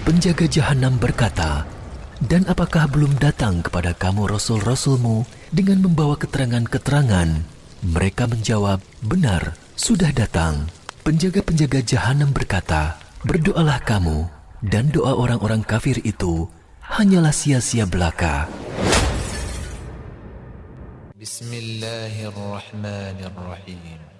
Penjaga jahanam berkata, "Dan apakah belum datang kepada kamu rasul-rasulmu dengan membawa keterangan-keterangan?" Mereka menjawab, "Benar, sudah datang." Penjaga-penjaga jahanam berkata, "Berdoalah kamu, dan doa orang-orang kafir itu hanyalah sia-sia belaka." Bismillahirrahmanirrahim.